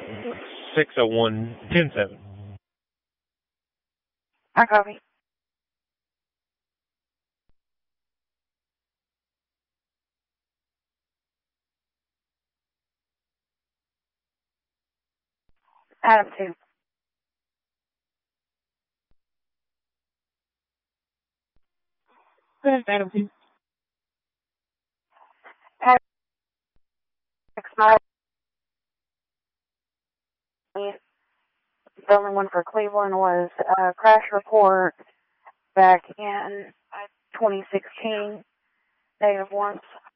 601-10-7. I copy. Adam 2. Adam 2. Adam 6. The only one for Cleveland was a crash report back in 2016, -1.